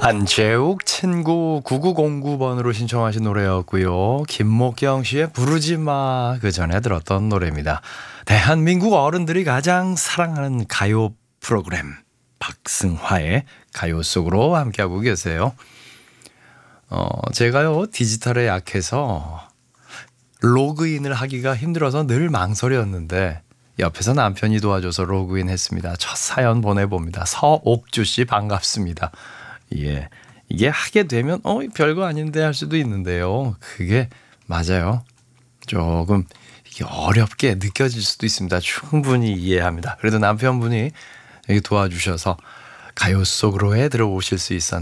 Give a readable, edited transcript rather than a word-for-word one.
안재욱 친구 9909번으로 신청하신 노래였고요. 김목경 씨의 부르지마 그 전에 들었던 노래입니다. 대한민국 어른들이 가장 사랑하는 가요 프로그램 박승화의 가요 속으로 함께하고 계세요. 제가요 디지털에 약해서 로그인을 하기가 힘들어서 늘 망설였는데 옆에서 남편이 도와줘서 로그인 했습니다. 첫 사연 보내봅니다. 서옥주 씨 반갑습니다. 예, 이게 하게 되면 별거 아닌데 할 수도 있는데요. 그게 맞아요. 조금 이게 어렵게 느껴질 수도 있습니다. 충분히 이해합니다. 그래도 남편분이 여기 도와주셔서 가요 속으로에 들어오실 수 있었는데